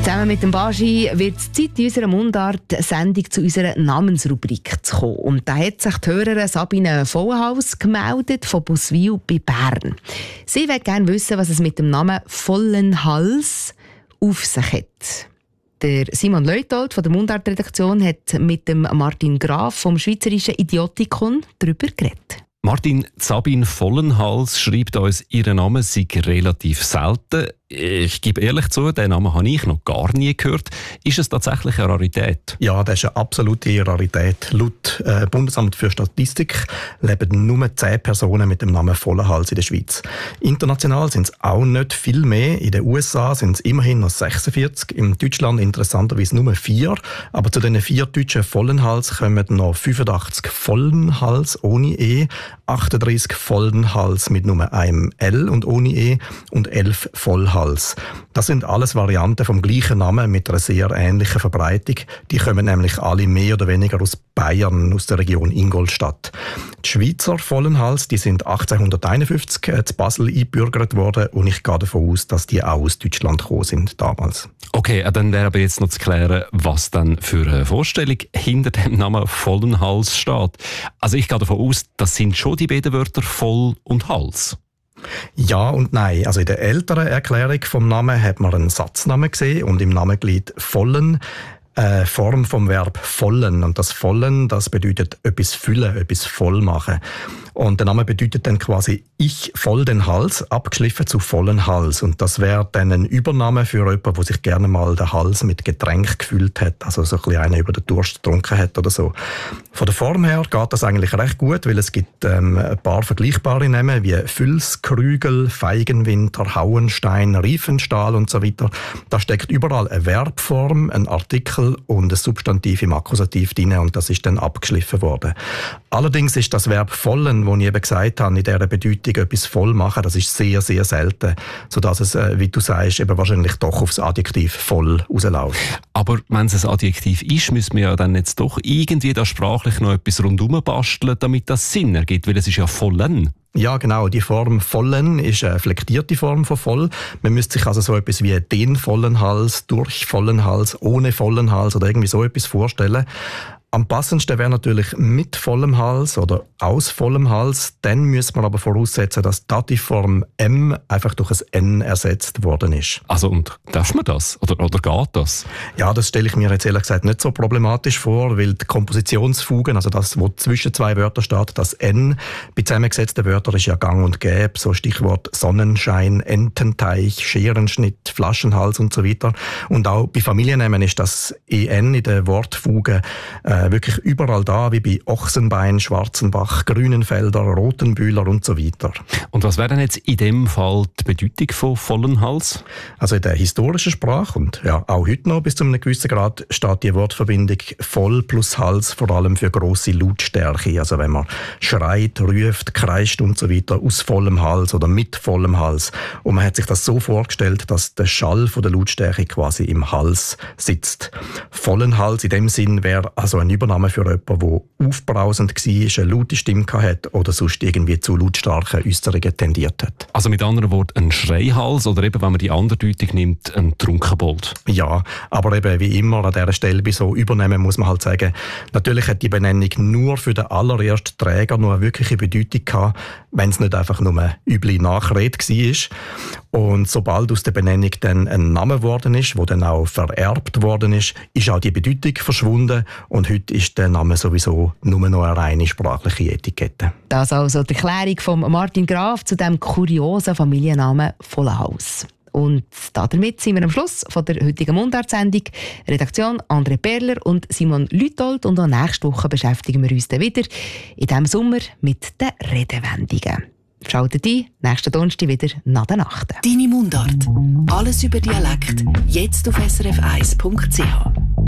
Zusammen mit dem Baschi wird es Zeit, in unserer Mundart-Sendung zu unserer Namensrubrik zu kommen. Und da hat sich die Hörerin Sabine Vollenhals gemeldet von Buswil bei Bern. Sie will gerne wissen, was es mit dem Namen Vollenhals auf sich hat. Der Simon Leuthold von der Mundart-Redaktion hat mit dem Martin Graf vom Schweizerischen Idiotikon darüber geredet. Martin, Sabine Vollenhals schreibt uns, ihr Name sei relativ selten. Ich gebe ehrlich zu, den Namen habe ich noch gar nie gehört. Ist es tatsächlich eine Rarität? Ja, das ist eine absolute Rarität. Laut Bundesamt für Statistik leben nur 10 Personen mit dem Namen Vollenhals in der Schweiz. International sind es auch nicht viel mehr. In den USA sind es immerhin noch 46. In Deutschland interessanterweise nur 4. Aber zu diesen 4 deutschen Vollenhals kommen noch 85 Vollenhals ohne E, 38 Vollenhals mit nur einem L und ohne E und 11 Vollhals. Das sind alles Varianten vom gleichen Namen mit einer sehr ähnlichen Verbreitung. Die kommen nämlich alle mehr oder weniger aus Bayern, aus der Region Ingolstadt. Die Schweizer Vollenhals, die sind 1851 zu Basel eingebürgert worden und ich gehe davon aus, dass die auch aus Deutschland gekommen sind damals. Okay, dann wäre aber jetzt noch zu klären, was dann für eine Vorstellung hinter dem Namen Vollenhals steht. Also ich gehe davon aus, das sind schon die beiden Wörter Voll und Hals. Ja und nein. Also in der älteren Erklärung vom Namen hat man einen Satznamen gesehen und im Namenglied Vollen Form vom Verb vollen. Und das Vollen, das bedeutet etwas füllen, etwas voll machen. Und der Name bedeutet dann quasi ich voll den Hals, abgeschliffen zu vollen Hals. Und das wäre dann ein Übername für jemanden, der sich gerne mal den Hals mit Getränk gefüllt hat. Also so ein bisschen einer über den Durst getrunken hat oder so. Von der Form her geht das eigentlich recht gut, weil es gibt ein paar vergleichbare Namen wie Füls, Krügel, Feigenwinter, Hauenstein, Riefenstahl und so weiter. Da steckt überall eine Verbform, ein Artikel und ein Substantiv im Akkusativ drin und das ist dann abgeschliffen worden. Allerdings ist das Verb vollen, das ich eben gesagt habe, in dieser Bedeutung etwas voll machen, das ist sehr, sehr selten, sodass es, wie du sagst, eben wahrscheinlich doch aufs Adjektiv voll rausläuft. Aber wenn es ein Adjektiv ist, müssen wir ja dann jetzt doch irgendwie da sprachlich noch etwas rundherum basteln, damit das Sinn ergibt, weil es ist ja vollen. Ja, genau. Die Form vollen ist eine flektierte Form von voll. Man müsste sich also so etwas wie den vollen Hals, durch vollen Hals, ohne vollen Hals oder irgendwie so etwas vorstellen. Am passendsten wäre natürlich mit vollem Hals oder aus vollem Hals. Dann müsste man aber voraussetzen, dass die Dativform M einfach durch ein N ersetzt worden ist. Also, und darf man das? Oder geht das? Ja, das stelle ich mir jetzt ehrlich gesagt nicht so problematisch vor, weil die Kompositionsfugen, also das, was zwischen 2 Wörtern steht, das N, bei zusammengesetzten Wörtern ist ja gang und gäbe, so Stichwort Sonnenschein, Ententeich, Scherenschnitt, Flaschenhals und so weiter. Und auch bei Familiennamen ist das EN in der Wortfuge wirklich überall da, wie bei Ochsenbein, Schwarzenbach, Grünenfelder, Rotenbühler und so weiter. Und was wäre denn jetzt in dem Fall die Bedeutung von vollen Hals? Also in der historischen Sprache und ja auch heute noch bis zu einem gewissen Grad steht die Wortverbindung voll plus Hals vor allem für grosse Lautstärke. Also wenn man schreit, ruft, kreischt und so weiter aus vollem Hals oder mit vollem Hals. Und man hat sich das so vorgestellt, dass der Schall von der Lautstärke quasi im Hals sitzt. Vollen Hals in dem Sinn wäre also ein Übername für jemanden, der aufbrausend war, eine laute Stimme hatte oder sonst irgendwie zu lautstarken Äußerungen tendiert hat. Also mit anderen Worten ein Schreihals oder eben, wenn man die andere Deutung nimmt, ein Trunkenbold. Ja, aber eben wie immer an dieser Stelle bei so Übernehmen muss man halt sagen, natürlich hat die Benennung nur für den allerersten Träger noch eine wirkliche Bedeutung gehabt, wenn es nicht einfach nur eine üble Nachrede war. Und sobald aus der Benennung dann ein Name geworden ist, der dann auch vererbt worden ist auch die Bedeutung verschwunden und heute ist der Name sowieso nur noch eine reine sprachliche Etikette. Das also die Erklärung von Martin Graf zu dem kuriosen Familiennamen Vollenhals. Und damit sind wir am Schluss von der heutigen Mundart-Sendung. Redaktion André Perler und Simon Leuthold. Und auch nächste Woche beschäftigen wir uns dann wieder in diesem Sommer mit den Redewendungen. Schaltet ein, nächsten Donnerstag wieder nach der Nacht. Deine Mundart. Alles über Dialekt. Jetzt auf srf1.ch.